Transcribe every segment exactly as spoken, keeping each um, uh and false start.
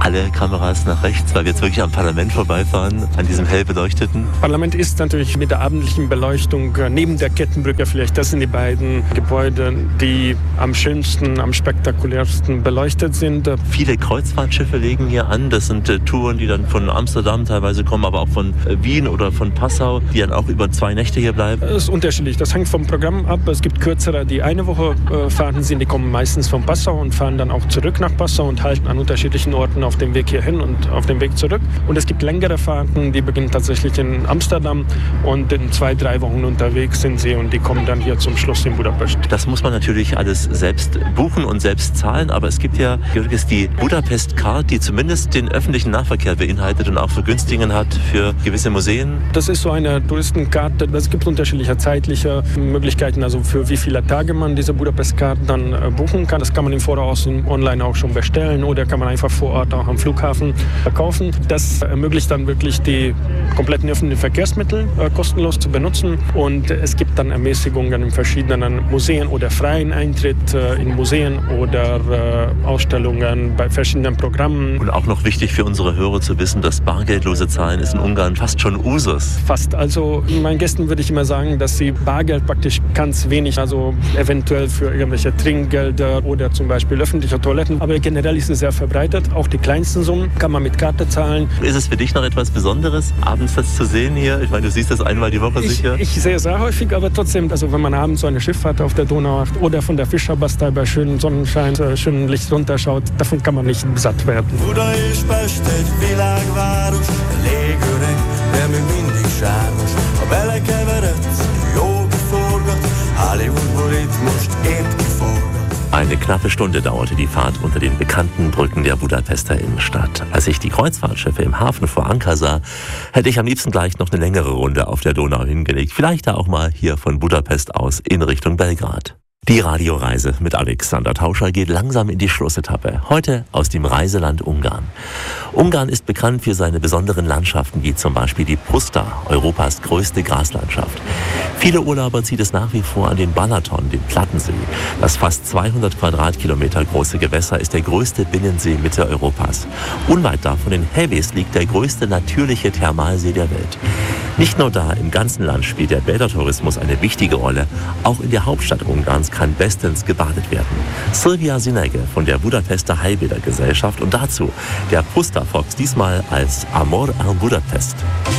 alle Kameras nach rechts, weil wir jetzt wirklich am Parlament vorbeifahren, an diesem hell beleuchteten. Parlament ist natürlich mit der abendlichen Beleuchtung neben der Kettenbrücke vielleicht, das sind die beiden Gebäude, die am schönsten, am spektakulärsten beleuchtet sind. Viele Kreuzfahrtschiffe legen hier an. Das sind äh, Touren, die dann von Amsterdam teilweise kommen, aber auch von äh, Wien oder von Passau, die dann auch über zwei Nächte hier bleiben. Das ist unterschiedlich. Das hängt vom Programm ab. Es gibt kürzere, die eine Woche äh, fahren sind. Die kommen meistens von Passau und fahren dann auch zurück nach Passau und halten an unterschiedlichen Orten auf dem Weg hierhin und auf dem Weg zurück. Und es gibt längere Fahrten, die beginnen tatsächlich in Amsterdam und in zwei, drei Wochen unterwegs sind sie und die kommen dann hier zum Schluss in Budapest. Das muss man natürlich alles selbst buchen und selbst zahlen, aber es gibt ja die Budapest Card, die zumindest den öffentlichen Nahverkehr beinhaltet und auch Vergünstigungen hat für gewisse Museen. Das ist so eine Touristenkarte. Es gibt unterschiedliche zeitliche Möglichkeiten, also für wie viele Tage man diese Budapest Card dann äh, buchen kann. Das kann man im Voraus online auch schon bestellen oder kann man einfach vor Ort auch am Flughafen kaufen. Das ermöglicht dann wirklich die kompletten öffentlichen Verkehrsmittel äh, kostenlos zu benutzen und es gibt dann Ermäßigungen in verschiedenen Museen oder freien Eintritt äh, in Museen oder äh, Ausstellungen bei verschiedenen Programmen. Und auch noch wichtig für unsere Hörer zu wissen, dass bargeldlose Zahlen ist in Ungarn fast schon Usus. Fast. Also meinen Gästen würde ich immer sagen, dass sie Bargeld praktisch ganz wenig, also eventuell für irgendwelche Trinkgelder oder zum Beispiel öffentliche Toiletten, aber generell ist es sehr verbreitet. Auch die kleinsten Summen kann man mit Karte zahlen. Ist es für dich noch etwas Besonderes, abends das zu sehen hier? Ich meine, du siehst das einmal die Woche ich, sicher. Ich sehe es sehr häufig, aber trotzdem, also wenn man abends so eine Schifffahrt auf der Donau macht oder von der Fischerbastei bei schönem Sonnenschein, äh, schönem Licht runterschaut, davon kann man nicht satt werden. Buda és Pest egy világváros, légöreg, de még mindig sármos. Ha belekeveredsz, jó kiforgat, Hollywoodból itt most épp kiforgat. Eine knappe Stunde dauerte die Fahrt unter den bekannten Brücken der Budapester Innenstadt. Als ich die Kreuzfahrtschiffe im Hafen vor Anker sah, hätte ich am liebsten gleich noch eine längere Runde auf der Donau hingelegt. Vielleicht da auch mal hier von Budapest aus in Richtung Belgrad. Die Radioreise mit Alexander Tauscher geht langsam in die Schlussetappe. Heute aus dem Reiseland Ungarn. Ungarn ist bekannt für seine besonderen Landschaften, wie zum Beispiel die Puszta, Europas größte Graslandschaft. Viele Urlauber zieht es nach wie vor an den Balaton, den Plattensee. Das fast zweihundert Quadratkilometer große Gewässer ist der größte Binnensee Mitteleuropas. Unweit davon in Heves liegt der größte natürliche Thermalsee der Welt. Nicht nur da, im ganzen Land spielt der Bädertourismus eine wichtige Rolle. Auch in der Hauptstadt Ungarns kann bestens gebadet werden. Silvia Sinege von der Budapester Heilbädergesellschaft und dazu der Puszta Fox, diesmal als Amor an Budapest.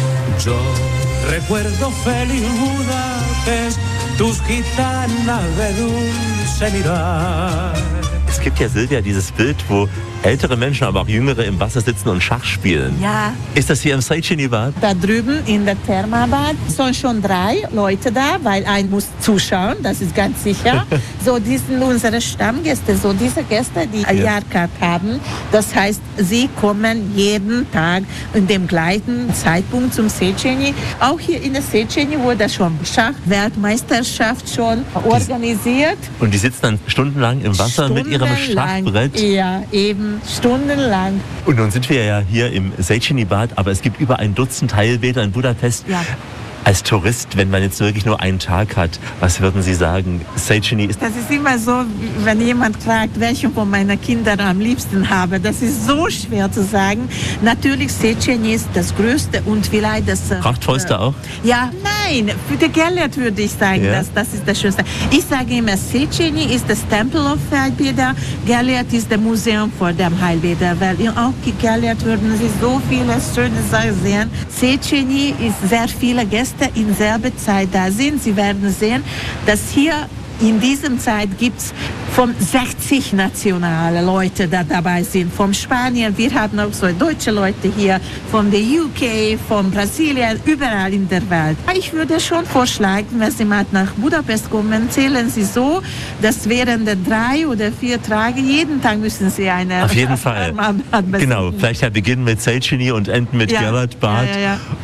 Yo recuerdo feliz Budapest, tus gitanas de dulce mirar. Es gibt ja, Silvia, dieses Bild, wo ältere Menschen, aber auch jüngere im Wasser sitzen und Schach spielen. Ja. Ist das hier im Széchenyi-Bad? Da drüben in der Thermalbad sind schon drei Leute da, weil ein muss zuschauen, das ist ganz sicher. So, die sind unsere Stammgäste, so diese Gäste, die eine Ja. Jahrkarte haben. Das heißt, sie kommen jeden Tag in dem gleichen Zeitpunkt zum Széchenyi. Auch hier in der Széchenyi wurde schon Schachweltmeisterschaft schon organisiert. Und die sitzen dann stundenlang im Wasser mit ihrem Schachbrett? Ja, eben stundenlang. Und nun sind wir ja hier im Széchenyi-Bad, aber es gibt über ein Dutzend Heilbäder in Budapest. Ja. Als Tourist, wenn man jetzt wirklich nur einen Tag hat, was würden Sie sagen? Széchenyi ist... Das ist immer so, wenn jemand fragt, welchen von meinen Kindern am liebsten habe. Das ist so schwer zu sagen. Natürlich, Széchenyi ist das Größte und vielleicht das... Prachtvollste äh, auch? Ja, nein, für die Gellert würde ich sagen, Ja. das, das ist das Schönste. Ich sage immer, Széchenyi ist das Temple of Heilbäder, Gellert ist das Museum vor dem Heilbäder, weil auch in Gellert würden Sie so viele schöne Sachen sehen. Széchenyi ist sehr viele Gäste in selber Zeit da sind. Sie werden sehen, dass hier in diesem Zeit gibt es von sechzig nationale Leute, die dabei sind. Von Spanien, wir haben auch so deutsche Leute hier, von der U K, von Brasilien, überall in der Welt. Ich würde schon vorschlagen, wenn Sie mal nach Budapest kommen, zählen Sie so, dass während der drei oder vier Tage, jeden Tag müssen Sie eine... Auf jeden Fall. Genau, vielleicht ja beginnen mit Széchenyi und enden mit Ja. Gellert-Bad. Ja, ja, ja.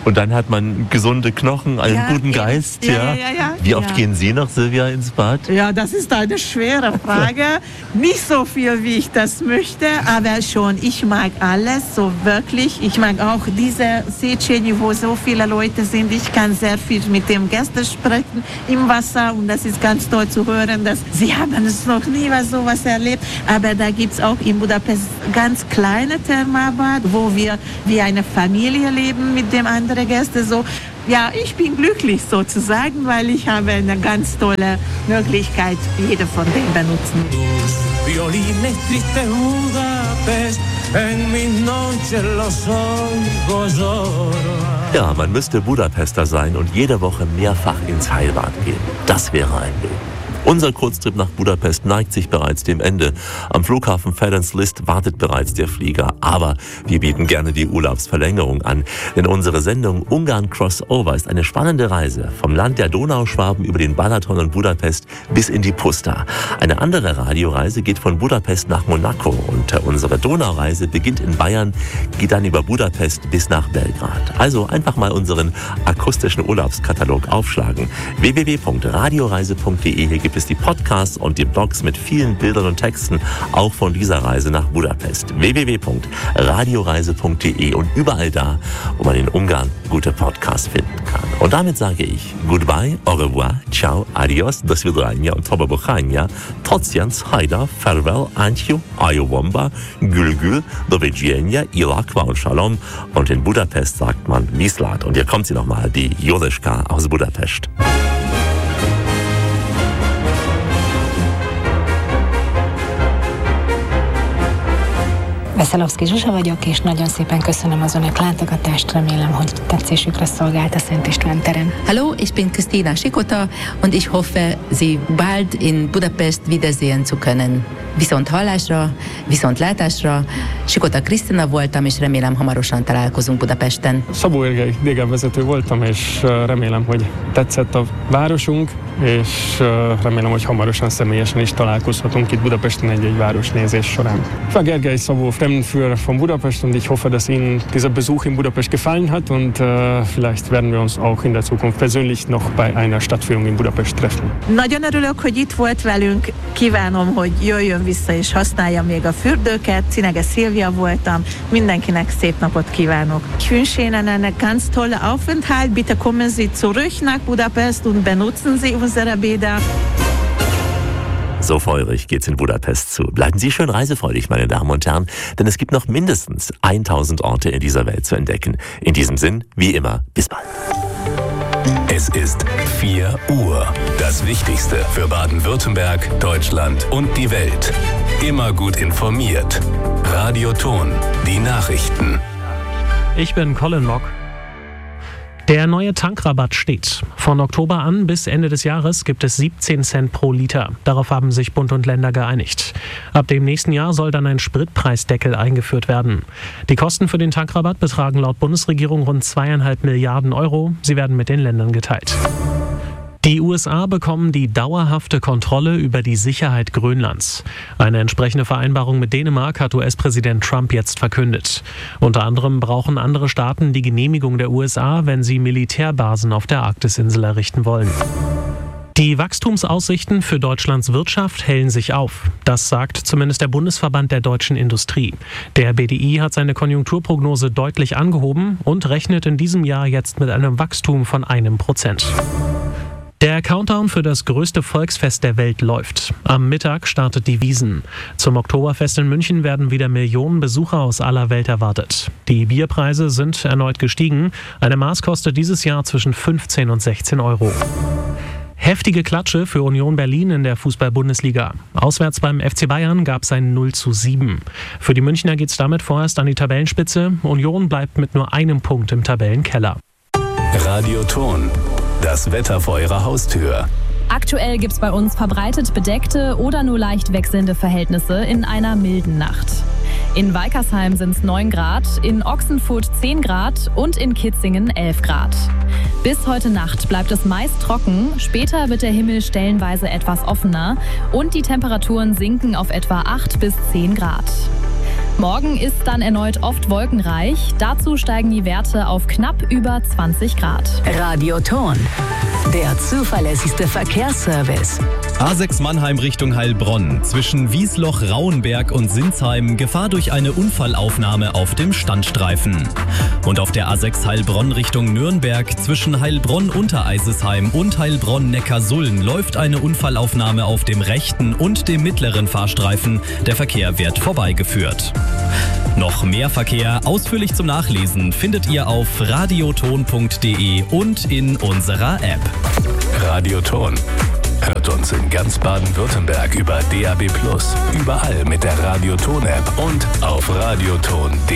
Und dann hat man gesunde Knochen, einen Ja, guten ja, Geist. ja, Ja, ja, ja, ja. Wie oft Ja. gehen Sie noch, Silvia, ins Bad? Ja, das ist eine schwere Frage. Nicht so viel, wie ich das möchte, aber schon. Ich mag alles, so wirklich. Ich mag auch diese Szene, wo so viele Leute sind. Ich kann sehr viel mit dem Gästen sprechen im Wasser und das ist ganz toll zu hören, dass sie haben es noch nie was sowas erlebt. Aber da gibt es auch in Budapest ganz kleine Thermalbad, wo wir wie eine Familie leben mit dem anderen Gästen. So, ja, ich bin glücklich sozusagen, weil ich habe eine ganz tolle Möglichkeit, jede von denen benutzen. Tus violines triste Budapest, en mis noches los oigo llorar. Ja, man müsste Budapester sein und jede Woche mehrfach ins Heilbad gehen. Das wäre ein Leben. Unser Kurztrip nach Budapest neigt sich bereits dem Ende. Am Flughafen Ferenc Liszt wartet bereits der Flieger. Aber wir bieten gerne die Urlaubsverlängerung an. Denn unsere Sendung Ungarn Crossover ist eine spannende Reise vom Land der Donauschwaben über den Balaton und Budapest bis in die Pusta. Eine andere Radioreise geht von Budapest nach Monaco. Und unsere Donaureise beginnt in Bayern, geht dann über Budapest bis nach Belgrad. Also einfach mal unseren akustischen Urlaubskatalog aufschlagen. w w w punkt radioreise punkt de. Hier gibt es die Podcasts und die Blogs mit vielen Bildern und Texten, auch von dieser Reise nach Budapest. w w w punkt radioreise punkt de und überall da, wo man in Ungarn gute Podcasts finden kann. Und damit sage ich Goodbye, au revoir, ciao, adios, do svidania und toba bochania, tocians, haida, farewell, antju, ayowomba, gül gül, do widzenia, ilakwa und shalom. Und in Budapest sagt man Viszlát. Und hier kommt sie nochmal, die Jodeschka aus Budapest. Veszelovszky Zsuzsa vagyok, és nagyon szépen köszönöm az önök látogatást, remélem, hogy tetszésükre szolgált a Szent István terem. Hallo, ich bin Christina Sikota und ich hoffe, Sie bald in Budapest wiedersehen zu können. Viszont hallásra, viszont látásra. Sikota Krisztina voltam, és remélem hamarosan találkozunk Budapesten. Szabó Gergely dégelvezető voltam, és remélem, hogy tetszett a városunk, és remélem, hogy hamarosan személyesen is találkozhatunk itt Budapesten egy-egy városnézés során. Ich war Gergely Szabó, Fremdenführer von Budapest, und ich hoffe, dass Ihnen dieser Besuch in Budapest gefallen hat, und uh, vielleicht werden wir uns auch in der Zukunft persönlich noch bei einer Stadtführung in Budapest treffen. Nagyon örülök, hogy itt volt velünk. Kívánom, hogy jöjjön vissza és használja még a fürdőket. Cinege Szilvia voltam. Mindenkinek szép napot kívánok. Ich wünsche Ihnen einen ganz tollen Aufenthalt. Bitte kommen Sie zurück nach Budapest und benutzen Sie unsere Bäder. So feurig geht's in Budapest zu. Bleiben Sie schön reisefreudig, meine Damen und Herren, denn es gibt noch mindestens tausend Orte in dieser Welt zu entdecken. In diesem Sinn, wie immer, bis bald. Es ist vier Uhr. Das Wichtigste für Baden-Württemberg, Deutschland und die Welt. Immer gut informiert. Radio Ton, die Nachrichten. Ich bin Colin Mock. Der neue Tankrabatt steht. Von Oktober an bis Ende des Jahres gibt es siebzehn Cent pro Liter. Darauf haben sich Bund und Länder geeinigt. Ab dem nächsten Jahr soll dann ein Spritpreisdeckel eingeführt werden. Die Kosten für den Tankrabatt betragen laut Bundesregierung rund zweieinhalb Milliarden Euro. Sie werden mit den Ländern geteilt. Die U S A bekommen die dauerhafte Kontrolle über die Sicherheit Grönlands. Eine entsprechende Vereinbarung mit Dänemark hat U S-Präsident Trump jetzt verkündet. Unter anderem brauchen andere Staaten die Genehmigung der U S A, wenn sie Militärbasen auf der Arktisinsel errichten wollen. Die Wachstumsaussichten für Deutschlands Wirtschaft hellen sich auf. Das sagt zumindest der Bundesverband der deutschen Industrie. Der B D I hat seine Konjunkturprognose deutlich angehoben und rechnet in diesem Jahr jetzt mit einem Wachstum von einem Prozent. Der Countdown für das größte Volksfest der Welt läuft. Am Mittag startet die Wiesn. Zum Oktoberfest in München werden wieder Millionen Besucher aus aller Welt erwartet. Die Bierpreise sind erneut gestiegen. Eine Maß kostet dieses Jahr zwischen fünfzehn und sechzehn Euro. Heftige Klatsche für Union Berlin in der Fußball-Bundesliga. Auswärts beim F C Bayern gab es ein null zu sieben. Für die Münchner geht es damit vorerst an die Tabellenspitze. Union bleibt mit nur einem Punkt im Tabellenkeller. Radio Ton, das Wetter vor Ihrer Haustür. Aktuell gibt es bei uns verbreitet bedeckte oder nur leicht wechselnde Verhältnisse in einer milden Nacht. In Weikersheim sind es neun Grad, in Ochsenfurt zehn Grad und in Kitzingen elf Grad. Bis heute Nacht bleibt es meist trocken, später wird der Himmel stellenweise etwas offener und die Temperaturen sinken auf etwa acht bis zehn Grad. Morgen ist dann erneut oft wolkenreich. Dazu steigen die Werte auf knapp über zwanzig Grad. Radio Ton, der zuverlässigste Verkehrsservice. A sechs Mannheim Richtung Heilbronn. Zwischen Wiesloch, Rauenberg und Sinsheim Gefahr durch eine Unfallaufnahme auf dem Standstreifen. Und auf der A sechs Heilbronn Richtung Nürnberg zwischen Heilbronn-Untereisesheim und Heilbronn-Neckarsulm läuft eine Unfallaufnahme auf dem rechten und dem mittleren Fahrstreifen. Der Verkehr wird vorbeigeführt. Noch mehr Verkehr ausführlich zum Nachlesen findet ihr auf radioton punkt de und in unserer App. Radioton. Hört uns in ganz Baden-Württemberg über D A B plus, überall mit der Radioton-App und auf radioton punkt de.